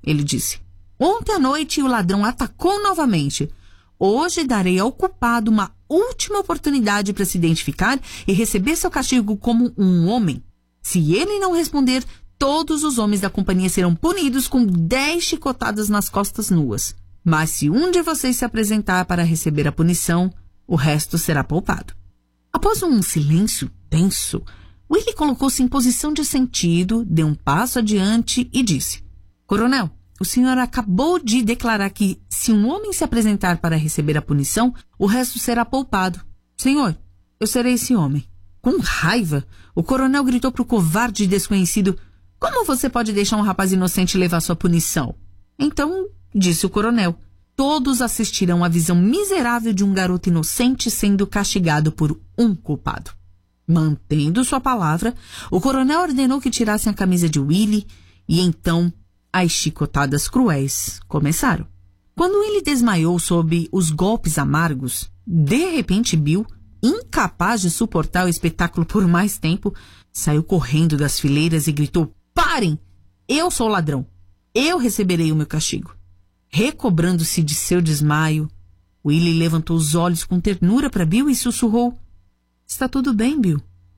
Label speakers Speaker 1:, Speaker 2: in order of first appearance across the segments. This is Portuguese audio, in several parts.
Speaker 1: ele disse. Ontem à noite o ladrão atacou novamente. Hoje darei ao culpado uma última oportunidade para se identificar e receber seu castigo como um homem. Se ele não responder, todos os homens da companhia serão punidos com 10 chicotadas nas costas nuas. Mas se um de vocês se apresentar para receber a punição, o resto será poupado. Após um silêncio tenso, Willie colocou-se em posição de sentido, deu um passo adiante e disse: Coronel, o senhor acabou de declarar que se um homem se apresentar para receber a punição, o resto será poupado. Senhor, eu serei esse homem. Com raiva, o coronel gritou para o covarde desconhecido: Como você pode deixar um rapaz inocente levar sua punição? Então, disse o coronel, todos assistirão à visão miserável de um garoto inocente sendo castigado por um culpado. Mantendo sua palavra, o coronel ordenou que tirassem a camisa de Willie e então as chicotadas cruéis começaram. Quando Willie desmaiou sob os golpes amargos, de repente Bill, incapaz de suportar o espetáculo por mais tempo, saiu correndo das fileiras e gritou: Parem! Eu sou o ladrão. Eu receberei o meu castigo. Recobrando-se de seu desmaio, Willie levantou os olhos com ternura para Bill e sussurrou: Está tudo bem, Bill.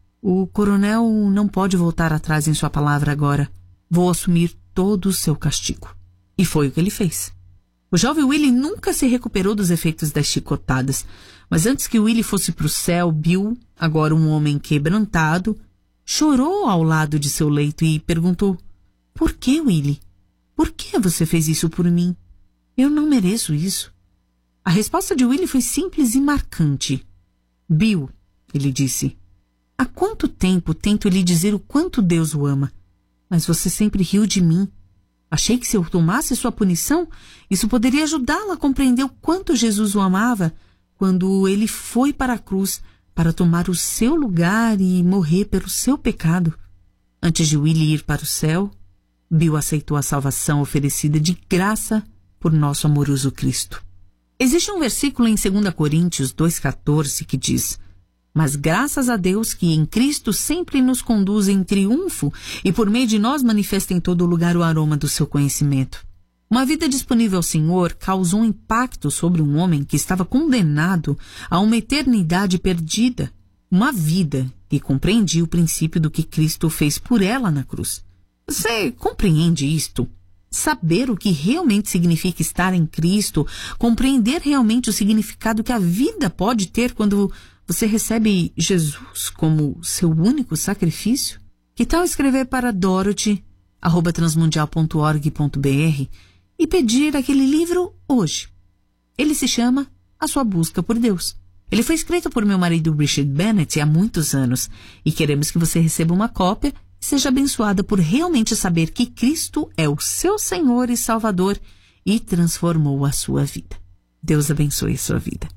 Speaker 1: O coronel não pode voltar atrás em sua palavra agora. Vou assumir todo o seu castigo. E foi o que ele fez. O jovem Willie nunca se recuperou dos efeitos das chicotadas, mas antes que Willie fosse para o céu, Bill, agora um homem quebrantado, chorou ao lado de seu leito e perguntou: Por que, Willie? Por que você fez isso por mim? Eu não mereço isso. A resposta de Willie foi simples e marcante. Bill, ele disse, há quanto tempo tento lhe dizer o quanto Deus o ama, mas você sempre riu de mim. Achei que se eu tomasse sua punição, isso poderia ajudá-la a compreender o quanto Jesus o amava quando ele foi para a cruz para tomar o seu lugar e morrer pelo seu pecado. Antes de Willie ir para o céu, Bill aceitou a salvação oferecida de graça por nosso amoroso Cristo. Existe um versículo em 2 Coríntios 2,14 que diz: Mas graças a Deus que em Cristo sempre nos conduz em triunfo e por meio de nós manifesta em todo lugar o aroma do seu conhecimento. Uma vida disponível ao Senhor causou um impacto sobre um homem que estava condenado a uma eternidade perdida. Uma vida que compreendia o princípio do que Cristo fez por ela na cruz. Você compreende isto? Saber o que realmente significa estar em Cristo, compreender realmente o significado que a vida pode ter quando você recebe Jesus como seu único sacrifício? Que tal escrever para Dorothy@transmundial.org.br e pedir aquele livro hoje? Ele se chama A Sua Busca por Deus. Ele foi escrito por meu marido Richard Bennett há muitos anos e queremos que você receba uma cópia e seja abençoada por realmente saber que Cristo é o seu Senhor e Salvador e transformou a sua vida. Deus abençoe a sua vida.